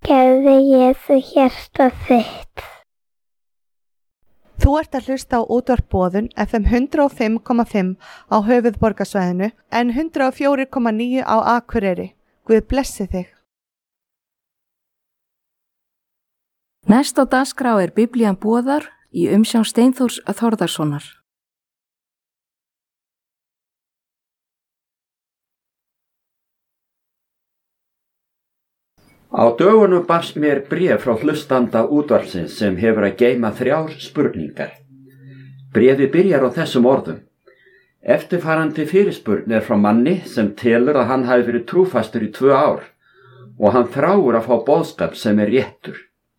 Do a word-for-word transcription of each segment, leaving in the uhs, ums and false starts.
Gefðu Jesú hjarta þitt. Þú ert að hlusta á útvarp Boðun F M hundrað og fimm komma fimm á höfuðborgarsvæðinu en hundrað og fjögur komma níu á Akureyri. Guð blessi þig. Næst á dagskrá er Biblían boðar í umsjón Steinþórs Þórðarsonar. Á dögunum barst mér bréf frá hlustanda útvarpsins sem hefur að geyma þrjár spurningar. Bréfið byrjar á þessum orðum. Eftirfarandi fyrirspurn er frá manni sem telur að hann hafi verið trúfastur í tvö ár og hann þráir að fá boðskap sem er réttur.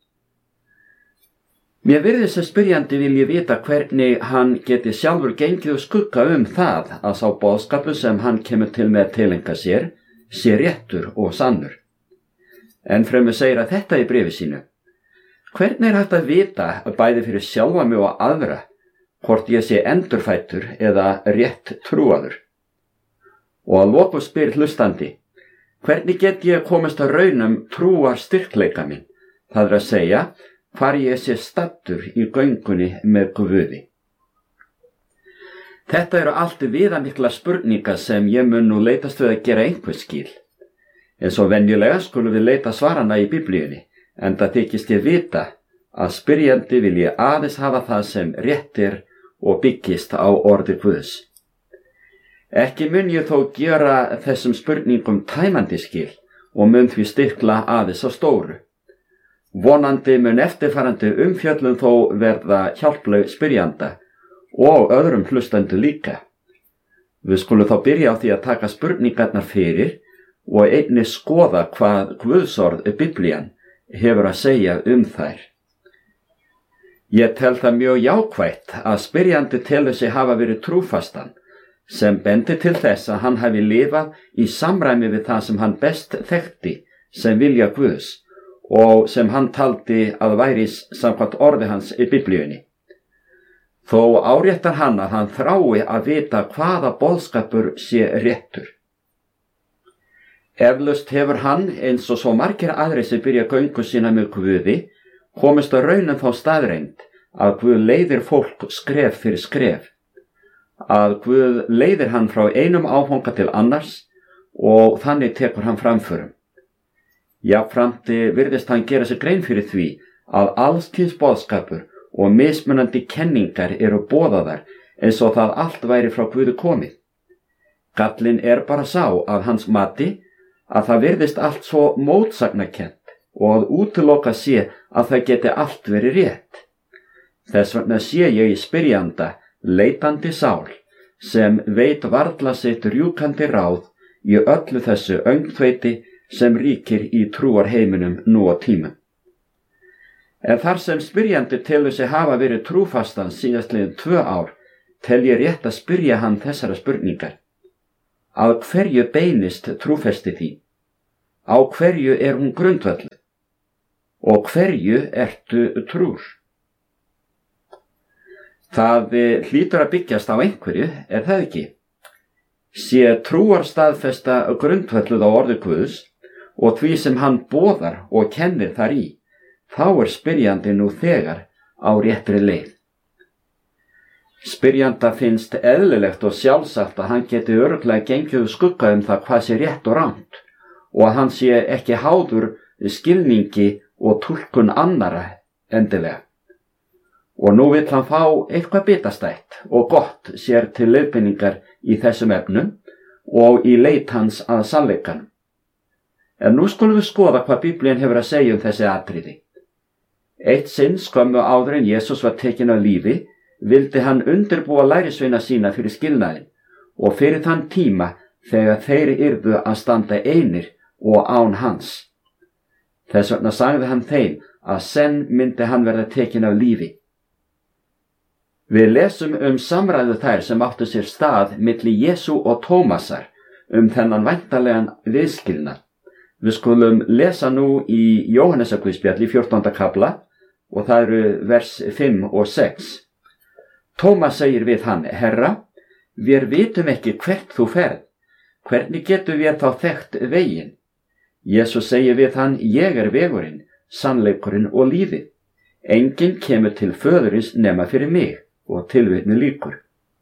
Mér virðist sem spyrjandi vilji vita hvernig hann geti sjálfur gengið og skugga um það að sá boðskapu sem hann kemur til með að tileinka sér sé réttur og sannur. En fremur segir að þetta í bréfi sínu. Hvernig er hægt að vita bæði fyrir sjálfa mig og aðra hvort ég sé endurfæddur eða rétt trúaður? Og að lokum spyr hlustandi, hvernig get ég komist að raunum trúar styrkleika minn? Það er að segja, hvar ég sé staddur í göngunni með Guði. Þetta eru allt viðamikla spurningar sem ég mun nú leitast við að gera einhver skil. En svo venjulega skulum við leita svarana í Biblíunni, en það þykist ég vita að spyrjandi vil ég aðeins hafa það sem rétt er og byggist á orði Guðs. Ekki mun ég þó gera þessum spurningum tæmandi skil og mun því stikla aðeins á stóru. Vonandi mun eftirfarandi umfjöllun þó verða hjálpleg spyrjanda og öðrum hlustendu líka. Við skulum þá byrja á því að taka spurningarnar fyrir og einnig skoða hvað Guðsorð Biblían hefur að segja um þær. Ég tel það mjög jákvætt að spyrjandi telur sig hafa verið trúfastan, sem bendi til þess að hann hafi lifað í samræmi við það sem hann best þekkti sem vilja Guðs og sem hann taldi að væri samkvæmt orði hans í Biblíunni. Þó áréttar hann að hann þrái að vita hvaða boðskapur sé réttur. Eflaust hefur hann, eins og svo margir aðrir sem byrja göngu sína með Guði, komist að raunum þá staðreind að Guð leiðir fólk skref fyrir skref, að Guð leiðir hann frá einum áfanga til annars og þannig tekur hann framförum. Jafnframt virðist hann gera sig grein fyrir því að alls kyns boðskapur og mismunandi kenningar eru boðaðar eins og það allt væri frá Guði komið. Gallinn er bara sá að hans mati að það virðist allt svo mótsagnakent og að útiloka sé að það geti allt verið rétt. Þess vegna sé ég í spyrjanda leitandi sál sem veit varla sitt rjúkandi ráð í öllu þessu öngþveiti sem ríkir í trúarheiminum nú á tímum. En þar sem spyrjandi telur sig hafa verið trúfastan síðastliðin tvö ár, tel ég rétt að spyrja hann þessara spurningar. Að hverju beinist trúfesti þín? Á hverju er hún grundvölluð? Og hverju ertu trúr? Það hlýtur að byggjast á einhverju, er það ekki? Sé trúarstaðfesta grundvölluð á orði Guðs og því sem hann boðar og kennir þar í, þá er spyrjandi nú þegar á réttri leið. Spyrjanda finnst eðlilegt og sjálfsagt að hann geti örugglega gengið skugga um það hvað sé rétt og rangt og að hann sé ekki háður skilningi og túlkun annara endilega. Og nú vill hann fá eitthvað bitastætt og gott sér til leiðbeiningar í þessum efnum og í leit hans að sannleikanum. En nú skulum við skoða hvað Biblían hefur að segja um þessi atriði. Eitt sinn skömmu áður en Jesús var tekinn af lífi vildi hann undirbúa lærisveina sína fyrir skilnaðinn og fyrir þann tíma þegar þeir yrðu að standa einir og án hans. Þess vegna sagði hann þeim að senn myndi hann verða tekinn af lífi. Við lesum um samræðu þær sem áttu sér stað milli Jesú og Tómasar um þennan væntanlegan viðskilnað. Við skulum lesa nú í Jóhannesarguðspjalli fjórtánda kafla og það eru vers fimm og sex. Tómas segir við hann, Herra, við vitum ekki hvert þú ferð, hvernig getum við þá þekkt veginn? Jesús segir við hann, ég er vegurinn, sannleikurinn og lífið. Enginn kemur til föðurins nema fyrir mig, og tilvitnu lýkur.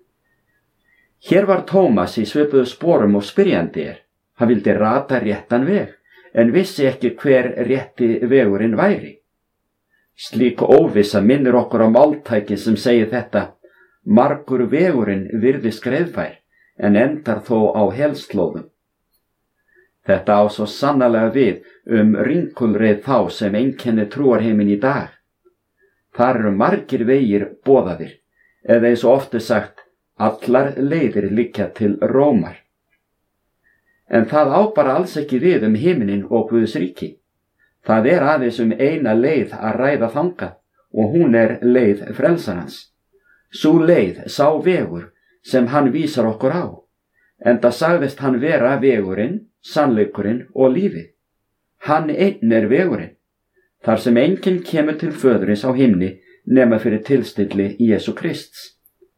Hér var Tómas í svipuðu sporum og spyrjandi er. Hann vildi rata réttan veg, en vissi ekki hver rétti vegurinn væri. Slík óvissa minnir okkur á máltæki sem segir þetta, margur vegurinn virðist greiðfær, en endar þó á helslóðum. Þetta á svo sannarlega við um ringulreið þá sem einkenni trúarheiminn í dag. Þar eru margir vegir boðaðir, eða eins og oft er sagt, allar leiðir liggja til Rómar. En það á bara alls ekki við um himinin og Guðs ríki. Það er aðeins um eina leið að ræða þangað, og hún er leið frelsarans. Sú leið, sá vegur, sem hann vísar okkur á, enda sagðist hann vera vegurinn, sannleikurinn og lífið. Hann einn er vegurinn, þar sem enginn kemur til föðurins á himni nema fyrir tilstilli Jesú Krists.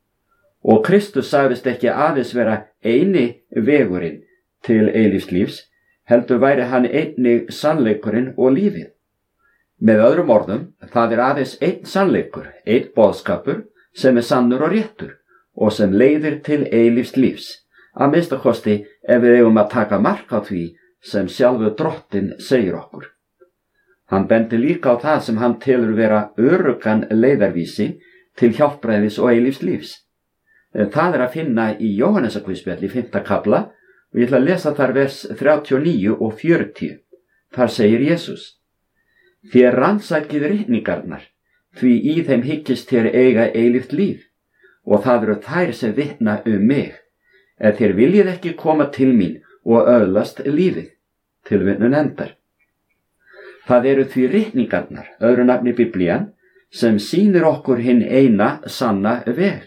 Og Kristus sagðist ekki aðeins vera eini vegurinn til eilífs, heldur væri hann einnig sannleikurinn og lífið. Með öðrum orðum, það er aðeins einn sannleikur, einn boðskapur sem er sannur og réttur og sem leiðir til eilífs lífs, að minnsta kosti ef við eigum að taka mark á því sem sjálfur Drottinn segir okkur. Hann bendi líka á það sem hann telur vera öruggan leiðarvísi til hjálpræðis og eilífs lífs. Það er að finna í Jóhannesarguðspjalli fimmta kafla og ég ætla að lesa þar vers þrjátíu og níu og fjörutíu. Þar segir Jesús, þér rannsakið ritningarnar, því í þeim hyggist þér eiga eilíft líf, og það eru þær sem vitna um mig, ef þér viljið ekki koma til mín og öðlast lífið, tilvitnun endar. Það eru því ritningarnar, öðru nafni Biblían, sem sýnir okkur hinn eina sanna veg,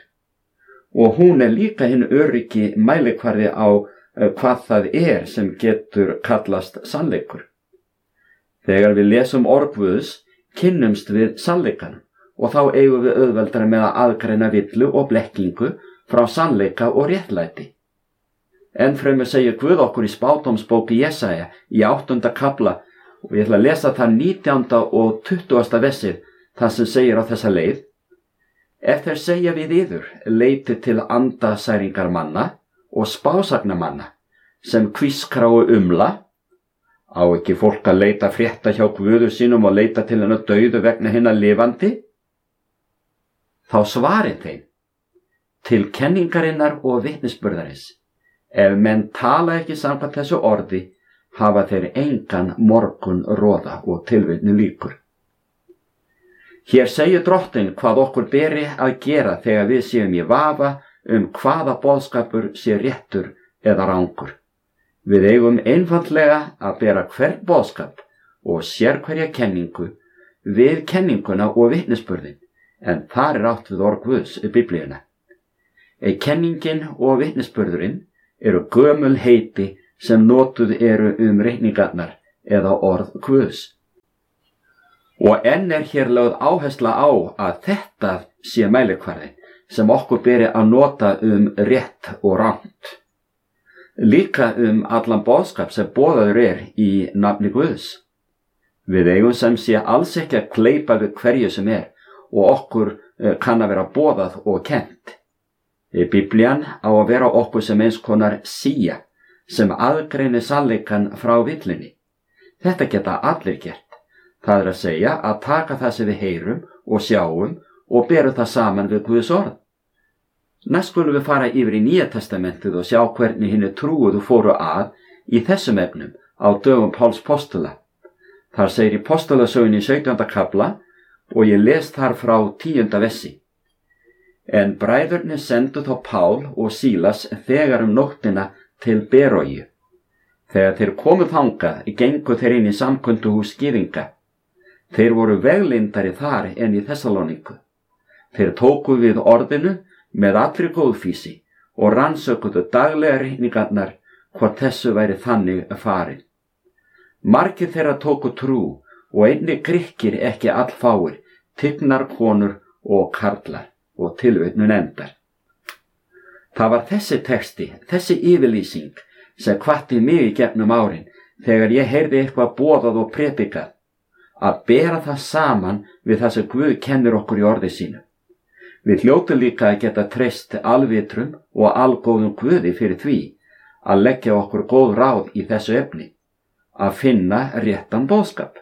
og hún er líka hinn öryggi mælikvarði á hvað það er sem getur kallast sannleikur. Þegar við lesum orð Guðs, kynnumst við sannleikanum og þá eigum við auðveldara með að aðgreina villu og blekkingu frá sannleika og réttlæti. Ennfremur segir Guð okkur í spádómsbóki Jesaja í áttunda kafla og ég ætla að lesa það nítjánda og tuttugasta vessið það sem segir á þessa leið. Ef þeir segja við yður, leiti til andasæringar manna og spásagnamanna sem hvískra og umla, á ekki fólk að leita frétta hjá Guðu sínum og leita til hennar dauðu vegna hinna lifandi? Þá svarið þeim, til kenningarinnar og vitnisburðarins. Ef menn tala ekki samkvæmt þessu orði, hafa þeir engan morgun roða og tilvitnu líkur. Hér segir Drottinn hvað okkur beri að gera þegar við séum í vafa um hvaða boðskapur sé réttur eða rangur. Við eigum einfaldlega að bera hvern boðskap og sérhverja kenningu við kenninguna og vitnisburðin, en þar er átt við orð Guðs í Biblíuna. Ei kenningin og vitnisburðurinn eru gömul heiti sem notuð eru um ritningarnar eða orð Guðs. Og enn er hér lögð áhersla á að þetta sé mælikvarði sem okkur beri að nota um rétt og rangt. Líka um allan boðskap sem boðaður er í nafni Guðs. Við eigum sem sé alls ekki að kleypa við hverju sem er og okkur kann að vera boðað og kennt. Biblían á að vera okkur sem eins konar sía sem aðgreinir sannleikann frá villinni. Þetta geta allir gert. Það er að segja að taka það sem við heyrum og sjáum og berum það saman við Guðs orð. Næst skulum við fara yfir í Nýja testamentið og sjá hvernig hinni trúuðu fóru að í þessum efnum á dögum Páls postula. Þar segir í postulasögunni í sautjánda kafla og ég les þar frá tíunda vessi. En bræðurnir sendu þá Pál og Sílas þegar um nóttina til Beróju. Þegar þeir komu þangað, gengu þeir inn í samkunduhús gyðinga. Þeir voru veglindari þar en í Þessalóníku. Þeir tóku við orðinu með allri góðfýsi og rannsökuðu daglega ritningarnar hvort þessu væri þannig farin. Margir þeirra tóku trú og einnig Grikkir ekki allfáir, tignar konur og karlar og tilvitnun endar. Það var þessi texti, þessi yfirlýsing sem hvatti mig í gegnum árin þegar ég heyrði eitthvað boðað og predikað, að bera það saman við það sem Guð kennir okkur í orði sínu. Við hljótum líka að geta treyst alvitrum og algóðum Guði fyrir því að leggja okkur góð ráð í þessu efni, að finna réttan boðskap.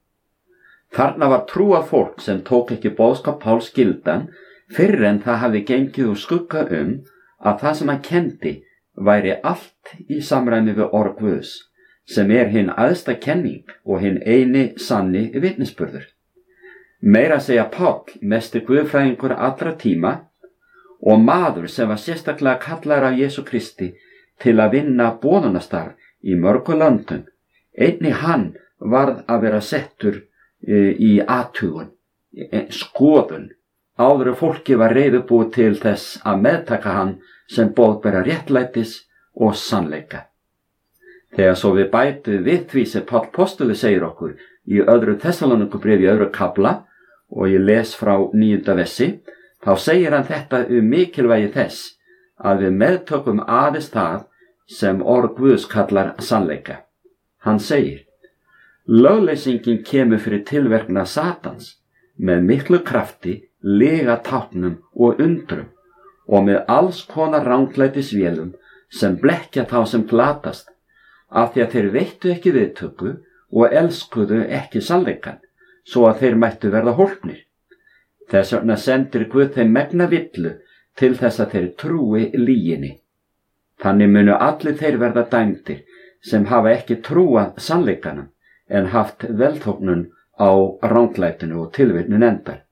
Þarna var trúað fólk sem tók ekki boðskap Páls gildan fyrr en það hafði gengið úr skugga um að það sem hann kendi væri allt í samræmi við orð Guðs, sem er hinn æðsta kenning og hinn eini sanni vitnisburður. Meira að segja Páll, mesti guðfræðingur allra tíma og maður sem var sérstaklega kallaður af Jesú Kristi til að vinna boðunastarf í mörgu löndum, einnig hann varð að vera settur e, í athugun, e, skoðun, áður fólki var reiðubúið til þess að meðtaka hann sem boðbera réttlætis og sannleika. Þegar svo við bætum við því sem Páll postuli segir okkur í öðru Þessalóníkubréfi í öðru kafla, og ég les frá níunda versi, þá segir hann þetta um mikilvægi þess að við meðtökum aðeins það sem orð Guðs kallar sannleika. Hann segir, lögleysingin kemur fyrir tilverkna Satans með miklu krafti, lyga táknum og undrum og með alls konar ranglætisvélum sem blekkja þá sem glatast, af því að þeir veittu ekki viðtöku og elskuðu ekki sannleikann, svo að þeir mættu verða hólpnir. Þess vegna sendir Guð þeim megna villu til þess að þeir trúi lyginni. Þannig munu allir þeir verða dæmdir sem hafa ekki trúað sannleikanum en haft velþóknun á ranglætinu og tilvitnun endar.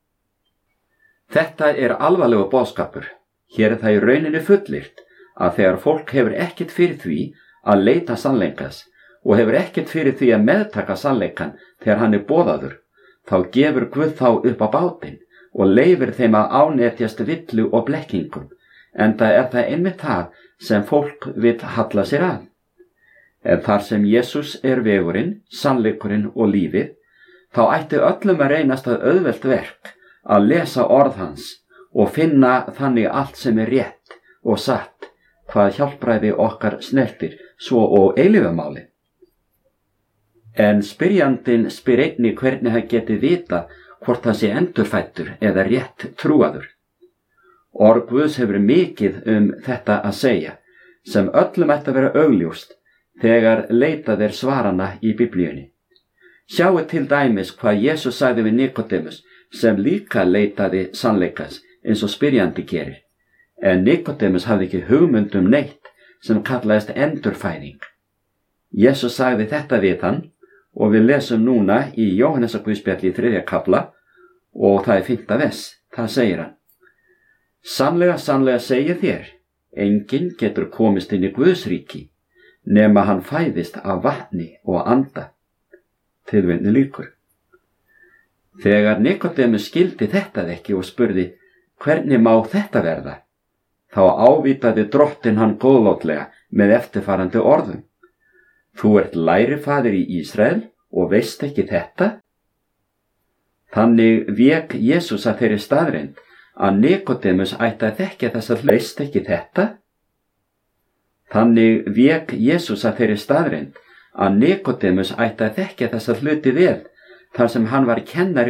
Þetta er alvarlegu boðskapur. Hér er það í rauninni fullyrt að þegar fólk hefur ekkert fyrir því að leita sannleikas og hefur ekkert fyrir því að meðtaka sannleikan þegar hann er boðaður, þá gefur Guð þá upp á bátinn og leyfir þeim að ánetjast villu og blekkingum, enda er það einmitt það sem fólk vill halla sér að. En þar sem Jesús er vegurinn, sannleikurinn og lífið, þá ætti öllum að reynast að auðvelt verk að lesa orð hans og finna þannig allt sem er rétt og satt, hvað hjálpræði okkar snertir, svo og eilífumáli. En spyrjandinn spyr einnig hvernig hann geti vita hvort hann sé endurfæddur eða rétt trúaður. Orð Guðs hefur mikið um þetta að segja, sem öllum ætti að vera augljóst þegar leitað er svarana í Biblíunni. Sjáu til dæmis hvað Jesús sagði við Nikodémus, sem líka leitaði sannleikas eins og spyrjandi gerir, en Nikodémus hafði ekki hugmynd um neitt sem kallaðist endurfæðing. Jesús sagði þetta við hann, og við lesum núna í Jóhannesarguðspjalli í þriðja kafla og það er fimmta vers. Það segir hann, sannlega, sannlega segir þér, enginn getur komist inn í Guðsríki nema hann fæðist af vatni og anda. Tilvitnun lýkur. Þegar Nikodémus skildi þetta ekki og spurði, hvernig má þetta verða? Þá ávítaði drottinn hann góðlátlega með eftirfarandi orðum. Þú ert lærifaðir í Ísrael og veist ekki þetta? Þannig vék Jesús að þeirri staðreynd að Nikodémus ætti að þekkja þess að veist ekki þetta? Þannig vék Jesús að þeirri staðreynd að Nikodémus ætti að þekkja þess að hluti vel, þar sem hann var kennari